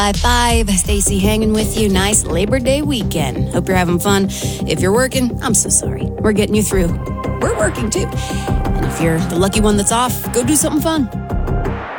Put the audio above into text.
High five, Stacy hanging with you. Nice Labor Day weekend. Hope you're having fun. If you're working, I'm so sorry. We're getting you through. We're working too. And if you're the lucky one that's off, go do something fun.